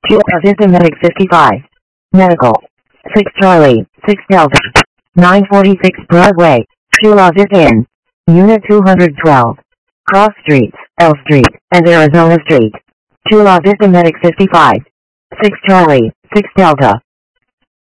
Chula Vista Medic 55. Medical. 6 Charlie, 6 Delta. 946 Broadway, Chula Vista Inn. Unit 212. Cross Streets, L Street, and Arizona Street. Chula Vista Medic 55. 6 Charlie, 6 Delta.